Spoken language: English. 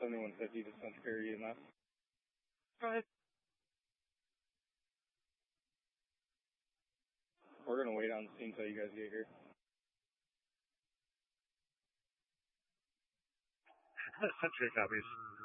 7150 to Santa Superior EMS. Go ahead. We're going to wait on the scene until you guys get here. Century copies.